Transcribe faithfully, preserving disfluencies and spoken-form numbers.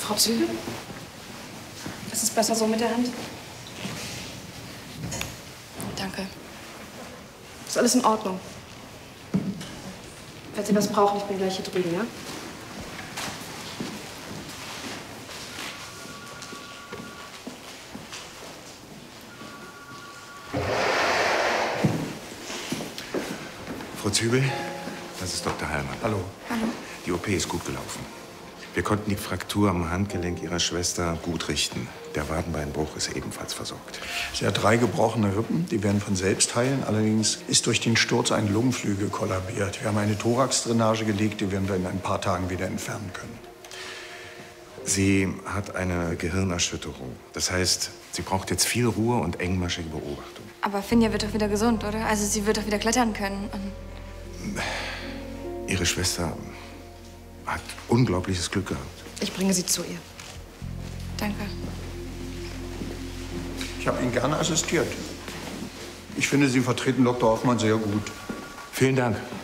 Frau Zügel? Ist es besser so mit der Hand? Danke. Ist alles in Ordnung. Falls Sie was brauchen, ich bin gleich hier drüben, ja? Frau Zübel, das ist Doktor Heilmann. Hallo. Hallo. Die O P ist gut gelaufen. Wir konnten die Fraktur am Handgelenk Ihrer Schwester gut richten. Der Wadenbeinbruch ist ebenfalls versorgt. Sie hat drei gebrochene Rippen, die werden von selbst heilen. Allerdings ist durch den Sturz ein Lungenflügel kollabiert. Wir haben eine Thoraxdrainage gelegt, die werden wir in ein paar Tagen wieder entfernen können. Sie hat eine Gehirnerschütterung. Das heißt, sie braucht jetzt viel Ruhe und engmaschige Beobachtung. Aber Finja wird doch wieder gesund, oder? Also sie wird doch wieder klettern können. Und Ihre Schwester hat unglaubliches Glück gehabt. Ich bringe Sie zu ihr. danke. Ich habe Ihnen gerne assistiert. Ich finde, Sie vertreten Doktor Hoffmann sehr gut. Vielen Dank.